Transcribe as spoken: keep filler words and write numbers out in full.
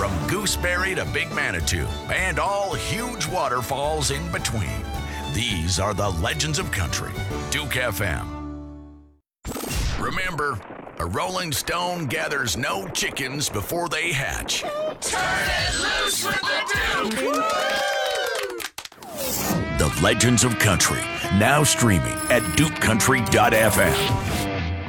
from Gooseberry to Big Manitou, and all huge waterfalls in between. These are the legends of country. Duke F M. Remember, a Rolling Stone gathers no chickens before they hatch. Turn it loose with the Duke! The Legends of Country, now streaming at duke country dot f m.